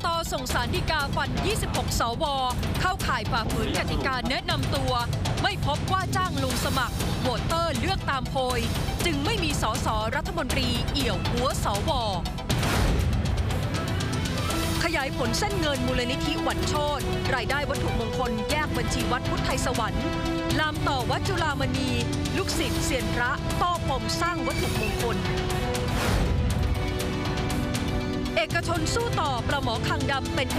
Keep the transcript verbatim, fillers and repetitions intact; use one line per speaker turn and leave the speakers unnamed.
ตส่งสารฎีกาฟันยี่สิบหกสวเข้าข่ายฝ่าฝืนกติกาแนะนำตัวไม่พบว่าจ้างลงสมัครโหวตเตอร์เลือกตามโพยจึงไม่มีสสรัฐมนตรีเอี่ยวหัวสวขยายผลเส้นเงินมูลนิธิหวันโชติรายได้วัตถุมงคลแยกบัญชีวัดพุทธไทยสวรรค์ลามต่อวัดจุฬามณีลูกศิษย์เซียนพระต้อปมสร้างวัตถุมงคลเอกชนสู้ต่อปลาหมอคางดำเป็น